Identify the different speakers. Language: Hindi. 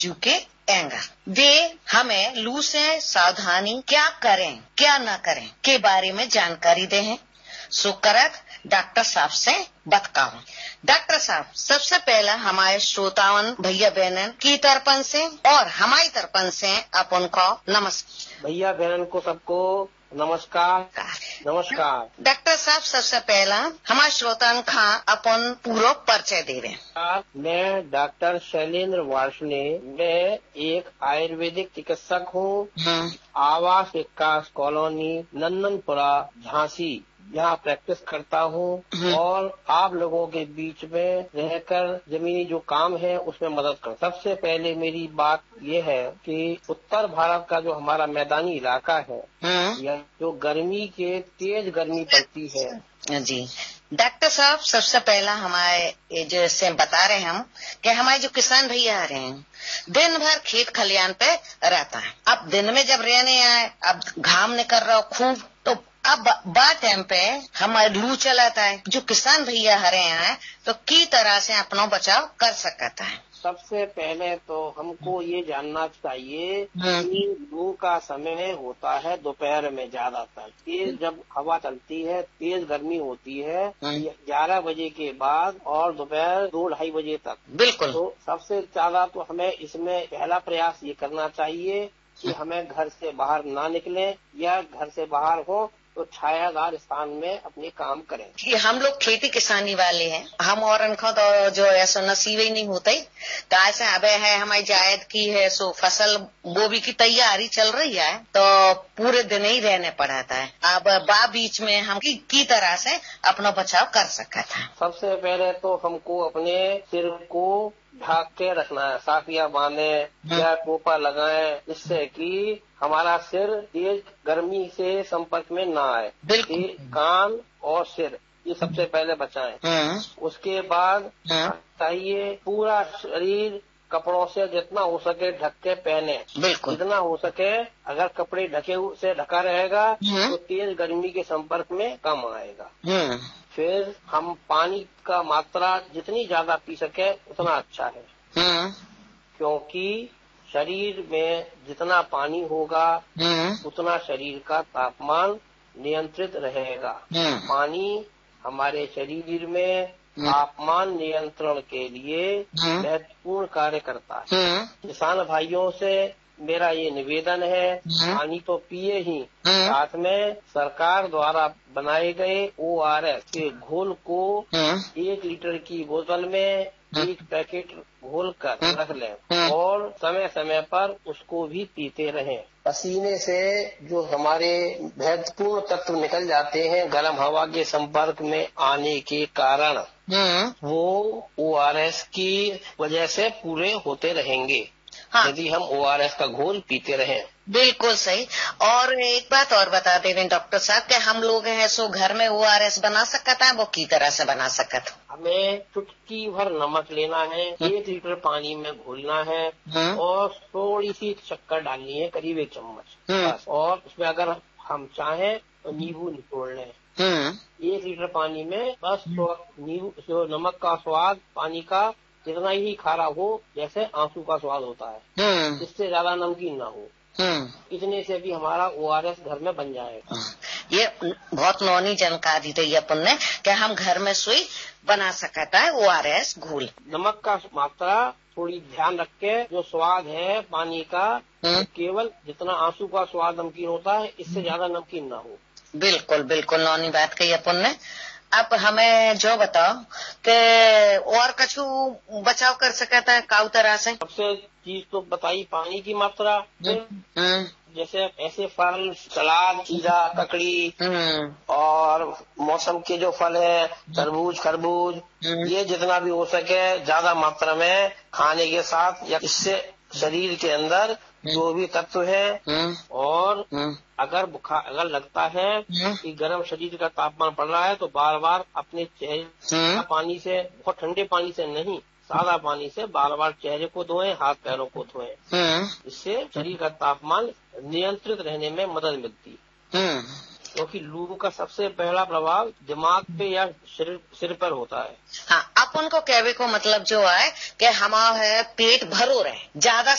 Speaker 1: के एंगर वे हमें लू से सावधानी क्या करें क्या न करें के बारे में जानकारी दे हैं। सो करक डॉक्टर साहब से बतकाओ। डॉक्टर साहब सबसे पहला हमारे श्रोतावन भैया बहनन की तरफन से और हमारी तरफन से अपन को नमस्कार।
Speaker 2: भैया बहन को सबको नमस्कार। नमस्कार
Speaker 1: डॉक्टर साहब सबसे पहला हमारे श्रोतान का अपन पूरा परिचय दे रहे।
Speaker 2: मैं डॉक्टर शैलेंद्र वार्ष्णे, मैं एक आयुर्वेदिक चिकित्सक हूँ। आवास विकास कॉलोनी नंदनपुरा झांसी यहाँ प्रैक्टिस करता हूँ और आप लोगों के बीच में रहकर जमीनी जो काम है उसमें मदद करता। सबसे पहले मेरी बात ये है कि उत्तर भारत का जो हमारा मैदानी इलाका है या जो गर्मी के तेज गर्मी पड़ती है
Speaker 1: जी। डॉक्टर साहब सबसे पहला हमारे जैसे बता रहे हम कि हमारे जो किसान भैया आ रहे हैं दिन भर खेत खलियान पे रहता है। अब दिन में जब रहने आए अब घाम निकल रहा हो खूब, तो अब बात टाइम पे हमारे लू चलाता है। जो किसान भैया हरे हैं तो की तरह से अपना बचाव कर सकता है।
Speaker 2: सबसे पहले तो हमको ये जानना चाहिए कि लू का समय होता है दोपहर में ज्यादातर। तेज जब हवा चलती है, तेज गर्मी होती है 11 बजे के बाद और दोपहर 2-2:30 बजे तक।
Speaker 1: बिल्कुल।
Speaker 2: तो सबसे ज्यादा तो हमें इसमें पहला प्रयास ये करना चाहिए कि हमें घर से बाहर ना निकले या घर से बाहर हो तो छायादार स्थान में अपने काम करें।
Speaker 1: कि हम लोग खेती किसानी वाले हैं, हम और इनको तो जो ऐसा नसीब ही नहीं होता ही। तो ऐसे अब है हमारी जायद की है सो फसल बोबी की तैयारी चल रही है तो पूरे दिन ही रहने पड़ाता है। अब बीच में हम की तरह से अपना बचाव कर सकता था।
Speaker 2: सबसे पहले तो हमको अपने सिर को ढक के रखना है, साफिया बांधे या टोपा लगाएं जिससे कि हमारा सिर तेज गर्मी से संपर्क में ना आए। कान और सिर ये सबसे पहले बचाएं। उसके बाद चाहिए पूरा शरीर कपड़ों से जितना हो सके ढक के पहने। जितना हो सके अगर कपड़े से ढका रहेगा तो तेज गर्मी के संपर्क में कम आएगा। फिर हम पानी का मात्रा जितनी ज्यादा पी सके उतना अच्छा है, क्योंकि शरीर में जितना पानी होगा उतना शरीर का तापमान नियंत्रित रहेगा। पानी हमारे शरीर में तापमान नियंत्रण के लिए महत्वपूर्ण कार्य करता है। किसान भाइयों से मेरा ये निवेदन है, पानी तो पिए ही, साथ में सरकार द्वारा बनाए गए ORS के घोल को 1 लीटर की बोतल में 1 पैकेट घोल कर रख लें और समय समय पर उसको भी पीते रहें। पसीने से जो हमारे महत्वपूर्ण तत्व निकल जाते हैं गर्म हवा के संपर्क में आने के कारण वो ORS की वजह से पूरे होते रहेंगे। यदि हम ORS का घोल पीते रहें।
Speaker 1: बिल्कुल सही। और एक बात और बता दे रहे डॉक्टर साहब कि हम लोग हैं सो घर में ORS बना सकता है, वो की तरह से बना सकता?
Speaker 2: हमें चुटकी भर नमक लेना है, 1 लीटर पानी में घोलना है और थोड़ी सी शक्कर डालनी है, करीब 1 चम्मच। और उसमें अगर हम चाहें तो नींबू निचोड़ लें। 1 लीटर पानी में बस नींबू नमक का स्वाद पानी का जितना ही खारा हो जैसे आंसू का स्वाद होता है, इससे ज्यादा नमकीन ना हो। इतने से भी हमारा ORS घर में बन जाएगा।
Speaker 1: ये बहुत नौनी जानकारी दी अपन ने कि हम घर में सुई बना सकता है ORS घोल।
Speaker 2: नमक का मात्रा थोड़ी ध्यान रख के जो स्वाद है पानी का केवल जितना आंसू का स्वाद नमकीन होता है इससे ज्यादा नमकीन ना हो।
Speaker 1: बिल्कुल बिल्कुल नौनी बात कही अपन ने। अब हमें जो बताओ कि और कछु बचाव कर सकता है काउ तरह से?
Speaker 2: सबसे चीज तो बताई पानी की मात्रा। जैसे ऐसे फल सलाद, खीरा, ककड़ी और मौसम के जो फल है तरबूज, खरबूज, ये जितना भी हो सके ज्यादा मात्रा में खाने के साथ या इससे शरीर के अंदर जो भी तत्व है और अगर लगता है कि गर्म शरीर का तापमान बढ़ रहा है तो बार बार अपने चेहरे पानी से, बहुत ठंडे पानी से नहीं, सादा पानी से बार बार चेहरे को धोएं, हाथ पैरों को धोएं। इससे शरीर का तापमान नियंत्रित रहने में मदद मिलती है। क्योंकि लू का सबसे पहला प्रभाव दिमाग पे या सिर पर होता है।
Speaker 1: हाँ, अब अपन को कहवे को मतलब जो है कि हमारा पेट भरो रहे, ज्यादा